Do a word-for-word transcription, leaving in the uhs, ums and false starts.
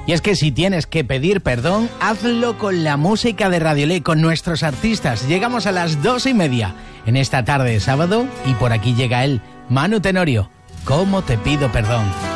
Y es que si tienes que pedir perdón, hazlo con la música de Radiolé, con nuestros artistas. Llegamos a las dos y media en esta tarde de sábado y por aquí llega él, Manu Tenorio. ¿Cómo te pido perdón?